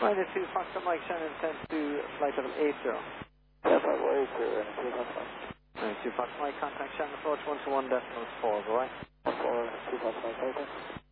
Minus 2 Foxtrot Mike Shannon sent to flight level 80. Yeah, flight level 80, and 2 Foxtrot. Minus 2 Foxtrot Mike, contact Shannon approach 121.4, alright? 4, 2 Foxtrot Mike, okay.